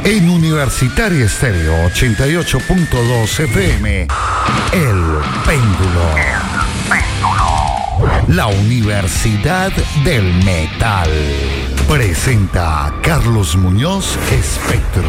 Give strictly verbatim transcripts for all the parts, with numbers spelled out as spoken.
En Universitaria Estéreo ochenta y ocho punto dos F M, El Péndulo. La Universidad del Metal presenta a Carlos Muñoz Espectro.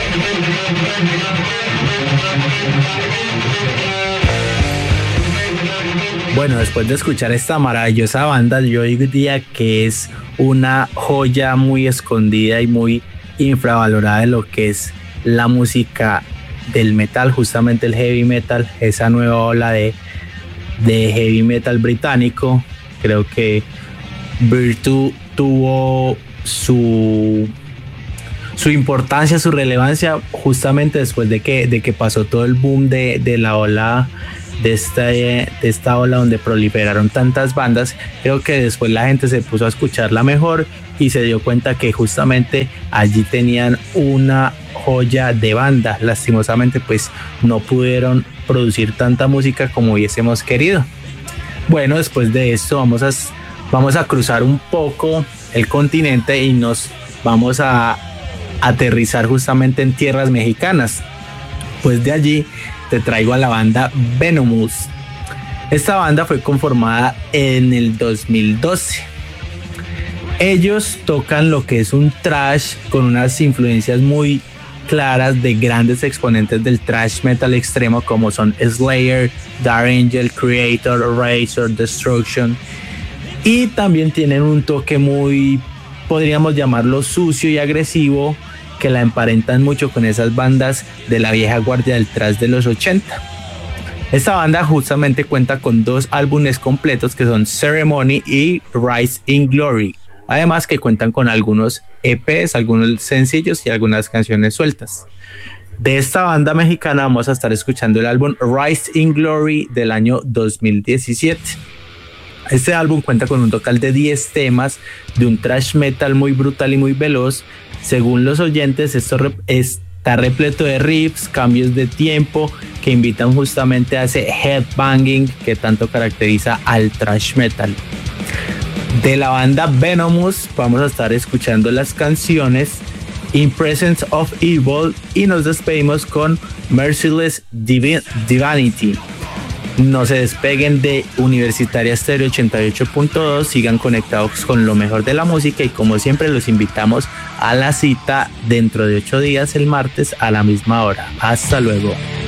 Bueno, después de escuchar esta maravillosa banda, yo diría que es una joya muy escondida y muy infravalorada de lo que es la música del metal, justamente el heavy metal, esa nueva ola de, de heavy metal británico. Creo que Virtue tuvo su, su importancia, su relevancia justamente después de que, de que pasó todo el boom de, de la ola de esta, de esta ola donde proliferaron tantas bandas. Creo que después la gente se puso a escucharla mejor y se dio cuenta que justamente allí tenían una joya de banda. Lastimosamente pues no pudieron producir tanta música como hubiésemos querido. Bueno, después de esto vamos a, vamos a cruzar un poco el continente y nos vamos a aterrizar justamente en tierras mexicanas. Pues de allí te traigo a la banda Venomous. Esta banda fue conformada en el dos mil doce. Ellos tocan lo que es un thrash con unas influencias muy claras de grandes exponentes del thrash metal extremo como son Slayer, Dark Angel, Creator, Razor, Destruction, y también tienen un toque muy, podríamos llamarlo sucio y agresivo, que la emparentan mucho con esas bandas de la vieja guardia del thrash de los ochenta. Esta banda justamente cuenta con dos álbumes completos que son Ceremony y Rise in Glory, además que cuentan con algunos E Pes, algunos sencillos y algunas canciones sueltas. De esta banda mexicana vamos a estar escuchando el álbum Rise in Glory del año dos mil diecisiete. Este álbum cuenta con un total de diez temas de un thrash metal muy brutal y muy veloz. Según los oyentes, esto está repleto de riffs, cambios de tiempo que invitan justamente a ese headbanging que tanto caracteriza al thrash metal. De la banda Venomous vamos a estar escuchando las canciones In Presence of Evil y nos despedimos con Merciless Divi- Divinity. No se despeguen de Universitaria Estéreo ochenta y ocho punto dos, sigan conectados con lo mejor de la música y como siempre los invitamos a la cita dentro de ocho días el martes a la misma hora. Hasta luego.